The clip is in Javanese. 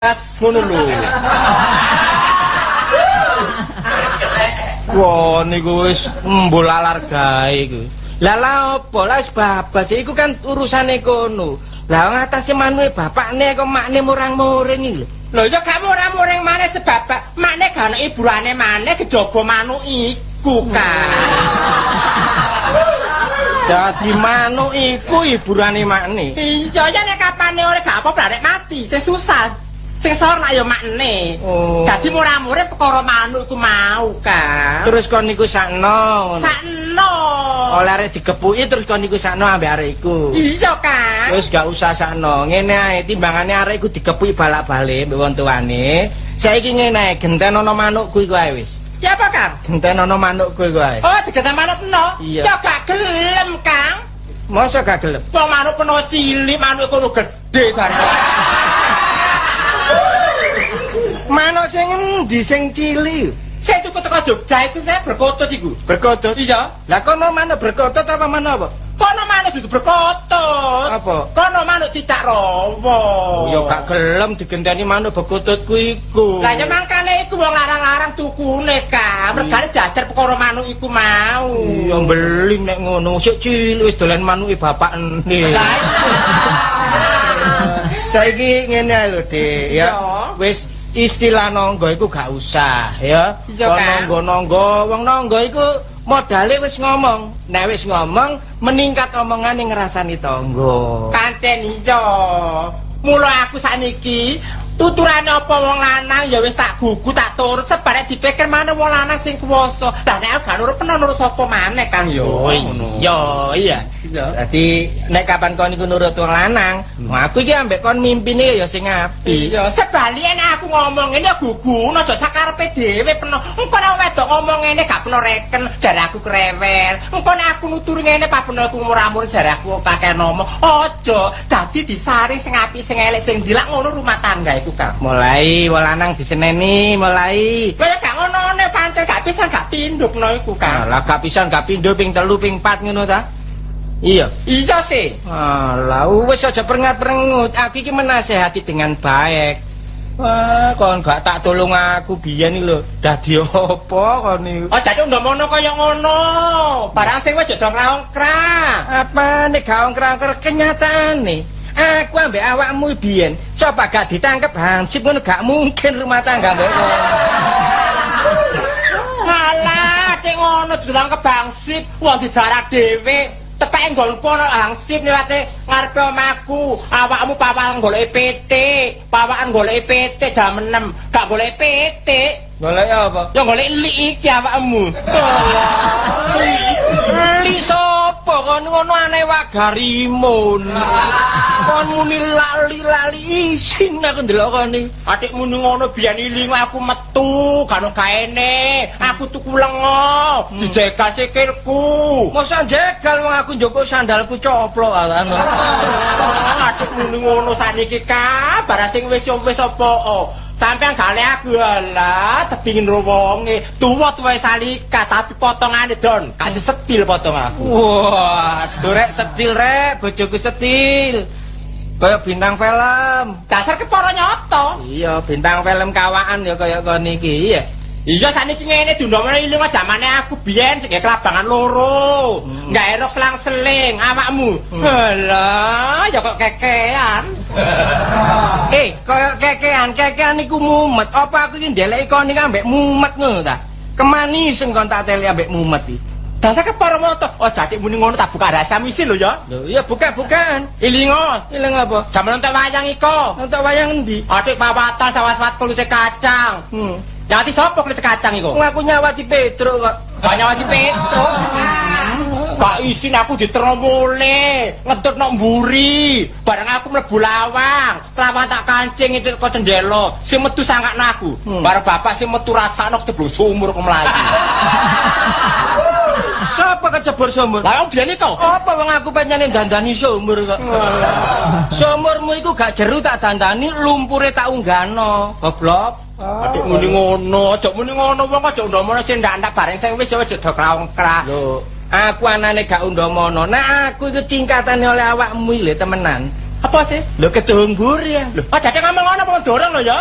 ngono lho. Wah niku wis mbolalar gawe iku. Lah opo? Lah wis babas iku kan urusane kono. Lah ngatasi manuke bapakne kok makne murang-muring iki lho. Lho ya gak murang-muring maneh sebab makne gak ono hiburane maneh kejaba manuk iku kan. Dadi manuk iku hiburane makne. Iya ya nek kapane ora gak apa-apa nek mati, sing susah. Sing sor nak ya makne. Dadi murah-murih perkara manuk iku mau kan. Terus kon niku sakno. Sakno. Oleh arek digepuki terus kon niku sakno ambek arek iku. Iya kan. Wis gak usah sakno. Ngene ae timbangane arek iku digepuki balak-balik mbek wong tuane. Saiki ngene ae gentenono manukku iku ae wis. Ya apa Kang? Gentenono manukku iku ae. Oh, digenten manuk peno. Iya. Ya gak gelem Kang. Masa gak gelem? Wong manuk peno cilik, manuk kono gedhe jare. Manuk sing endi sing cilik? Sing tuku teko Jogja iku saya berkotut iku. Berkotut? Iya. Lah kono manuk berkotut apa manuk apa? Kono manuk dudu berkotut. Apa? Kono manuk cicak rawa. Oh, ya gak gelem digenteni manuk berkotutku iku. Lah ya mangkane iku wong larang-larang tukune Kang. Mergane diajar perkara manuk iku mau. Ya mbeli nek ngono. Sik cilik wis dolan manuke bapakne. Lah saiki ngene ae lho, Dik, ya. Wis istilah nonggo iku gak usah, ya. Nonggo-nonggo, wong nonggo iku modale wis ngomong. Nek wis ngomong, meningkat omongane ngrasani tangga. pancen iya. Mula aku sakniki tuturane apa wong lanang ya wis tak gugu tak turut sebab dipikir maneh wong lanang sing kuwasa. Lah nek gak nurut peno nurut sapa maneh Kang yo. Oh iya. Dadi nek kapan kon iku nurut wong lanang, aku iki ambek kon mimpine ya sing apik. Iya, sebalike nek aku ngomong ngene ya gugu, aja sakarepe dhewe peno. Engko nek wedok ngomong ngene gak peno reken, jare aku krewel. Engko nek aku nuturi ngene pas peno aku murah-murah jare aku kakek ngomong. Aja, dadi disaring sing apik sing elek sing dilak ngono rumah tangga iku Kang. Mulai wong lanang diseneni, mulai. Lah ya gak ngono pancen gak pisan gak pindho peno iku Kang. Lah gak pisan gak pindho ping 3 ping 4 ngono ta? Iya. Iya sih. Alah wis aja prengat-prengut. Aku iki menasehati dengan baik. Wah, kon gak tak tolong aku biyen iki lho. Dadi apa kon iki? Oh, dadi ndomono kaya ngono. Barang sing wis jodho krangkrang. Apa nek gak ongkrang-ongkrang kenyataane? Aku ambek awakmu biyen coba gak ditangkep hansip ngono gak mungkin rumah tangga mbok. Halah, cek ngono dulang kebangsip, wong dijarak dhewe. Tepake nggonku ana hansip liwate ngarepe omahku. Awakmu pawakan golek PT, pawakan golek PT jam 6. Gak golek PT. Golek apa? Ya golek lik iki awakmu. Li sapa kon ngono aneh wak garimun. Kon muni lali-lali isin aku ndelok kon iki. Adikmu ngono biyen iling aku metu, gak ono gaene. Aku tuku lengo, dijegal sikilku. Mosok jegal wong aku njupuk sandalku coplok anu. Adikmu ngono saniki kabar sing wis apa. Sampeyan gak le aku alah tebingin wonge. Tuwa-tuwa salika tapi potongane don, kasih setil potong aku. Wah, rek setil rek, bojoku setil. Kaya bintang film. Dasar kepara nyoto. Iya, bintang film kawakan ya kaya kon iki, iya. Iya saniki ngene dindomane iling jamane aku biyen sing kelabangan loro. Enggak erok selang-seling awakmu. Halah, ya kok kekean. Kekean iku mumet. Apa aku iki ndeleki kon iki ambek mumet ngono ta? Kemani sing kon tak teli ambek mumet iki? Dasar kepara moto. Oh, dadi muni ngono tak buka rahasia misi lho ya. Lho, iya bukan. Ilingo. Iling apa? Jaman entuk wayang iko. Entuk wayang endi? Adik pawatan sawat-sawat kulite kacang. Nyawati sapa kulite kacang iku? Aku nyawati Petruk kok. Gak nyawati Petruk. Pak isin aku diteromole, ngedut nok mburi. Bareng aku mlebu lawang, lawang tak kancing itu kok cendelo. Sing metu sangakno aku. Bareng bapak sing metu rasakno keblok sumur kok mlayu. Sapa kecebur sumur? Lah biyen iki. Apa wong aku penyane dandani sumur kok. Sumurmu iku gak jeru tak dandani, lumpure tak unggano. Goblok. Adik muni ngono, aja muni ngono wong aja ndomono sing ndak bareng sing wis aja krangkrah. Lho, aku anane gak undomono. Nah aku iku tingkatane oleh awakmu lho temenan. Apa sih? Lho kedung buri ya. Lho, aja ngomong ngono apa dorong lho ya.